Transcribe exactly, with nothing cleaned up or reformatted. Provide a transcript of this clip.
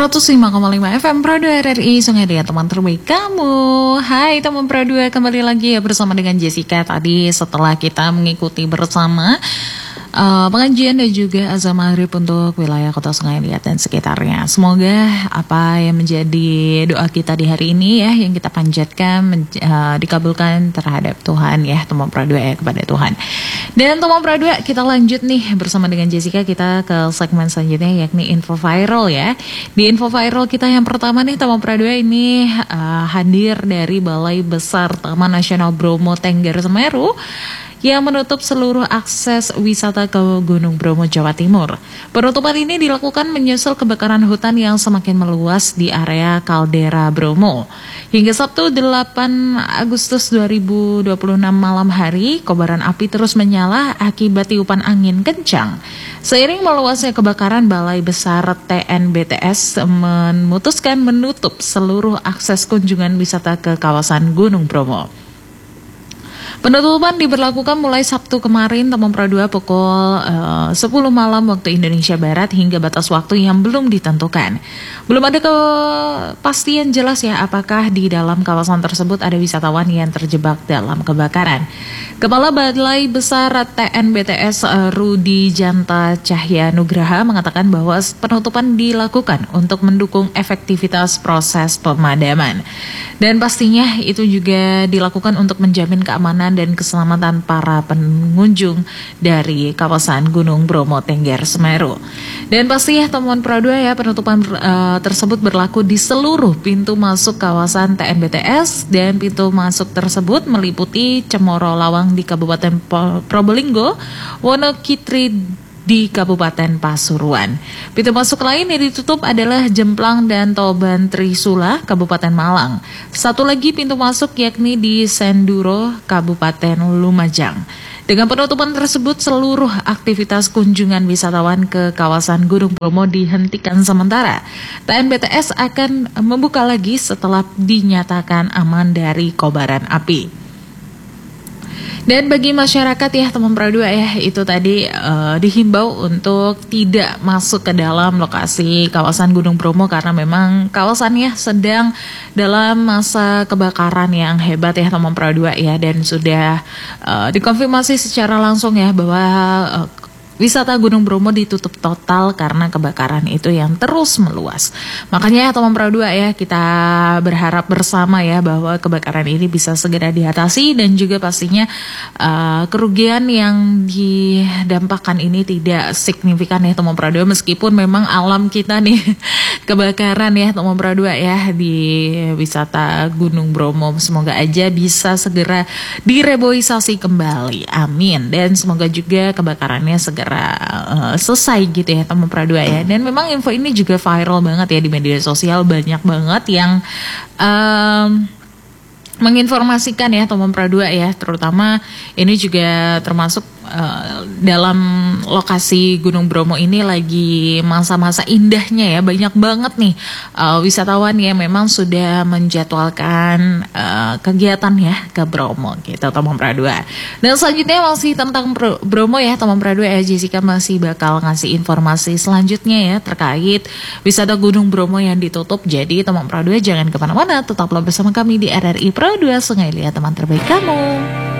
seratus lima koma lima F M Pro dua R R I Sungai Liat, teman terbaik kamu. Hai teman Pro dua, kembali lagi ya bersama dengan Jessica. Tadi setelah kita mengikuti bersama uh, pengajian dan juga azan maghrib untuk wilayah Kota Sungai Liat dan sekitarnya. Semoga apa yang menjadi doa kita di hari ini ya, yang kita panjatkan men- uh, dikabulkan terhadap Tuhan ya, teman Pro dua ya, kepada Tuhan. Dan teman Pro dua, kita lanjut nih bersama dengan Jessica, kita ke segmen selanjutnya yakni info viral ya. Di info viral kita yang pertama nih teman Pro dua, ini uh, hadir dari Balai Besar Taman Nasional Bromo Tengger Semeru yang menutup seluruh akses wisata ke Gunung Bromo, Jawa Timur. Penutupan ini dilakukan menyusul kebakaran hutan yang semakin meluas di area kaldera Bromo. Hingga Sabtu delapan Agustus dua ribu dua puluh enam malam hari, kobaran api terus menyala akibat tiupan angin kencang. Seiring meluasnya kebakaran, Balai Besar T N B T S memutuskan menutup seluruh akses kunjungan wisata ke kawasan Gunung Bromo. Penutupan diberlakukan mulai Sabtu kemarin teman Pro dua pukul uh, sepuluh malam waktu Indonesia Barat hingga batas waktu yang belum ditentukan. Belum ada kepastian jelas ya apakah di dalam kawasan tersebut ada wisatawan yang terjebak dalam kebakaran. Kepala Balai Besar T N B T S uh, Rudi Janta Cahya Nugraha mengatakan bahwa penutupan dilakukan untuk mendukung efektivitas proses pemadaman. Dan pastinya itu juga dilakukan untuk menjamin keamanan dan keselamatan para pengunjung dari kawasan Gunung Bromo Tengger Semeru. Dan pasti ya teman Pro dua ya, penutupan uh, tersebut berlaku di seluruh pintu masuk kawasan T N B T S, dan pintu masuk tersebut meliputi Cemoro Lawang di Kabupaten Probolinggo, Wonokitri di Kabupaten Pasuruan. Pintu masuk lain yang ditutup adalah Jemplang dan Toban Trisula, Kabupaten Malang. Satu lagi pintu masuk yakni di Senduro, Kabupaten Lumajang. Dengan penutupan tersebut, seluruh aktivitas kunjungan wisatawan ke kawasan Gunung Bromo dihentikan sementara. T N B T S akan membuka lagi setelah dinyatakan aman dari kobaran api. Dan bagi masyarakat ya teman Pro dua ya, itu tadi uh, dihimbau untuk tidak masuk ke dalam lokasi kawasan Gunung Bromo karena memang kawasannya sedang dalam masa kebakaran yang hebat ya teman Pro dua ya, dan sudah uh, dikonfirmasi secara langsung ya bahwa uh, wisata Gunung Bromo ditutup total karena kebakaran itu yang terus meluas. Makanya ya teman Pro dua ya, kita berharap bersama ya bahwa kebakaran ini bisa segera diatasi, dan juga pastinya uh, kerugian yang didampakkan ini tidak signifikan ya teman Pro dua, meskipun memang alam kita nih kebakaran ya teman Pro dua ya di wisata Gunung Bromo. Semoga aja bisa segera direboisasi kembali, amin. Dan semoga juga kebakarannya segera Uh, selesai gitu ya teman Pro dua ya. Dan memang info ini juga viral banget ya di media sosial, banyak banget yang um, menginformasikan ya teman Pro dua ya, terutama ini juga termasuk uh, dalam lokasi Gunung Bromo ini lagi masa-masa indahnya ya, banyak banget nih uh, wisatawan yang memang sudah menjadwalkan uh, kegiatan ya ke Bromo gitu teman Pro dua. Dan selanjutnya masih tentang Pro, Bromo ya teman Pro dua ya, Jessica masih bakal ngasih informasi selanjutnya ya terkait wisata Gunung Bromo yang ditutup. Jadi teman Pro dua jangan kemana-mana, tetaplah bersama kami di R R I Pro dua Sungai Liat, teman terbaik kamu.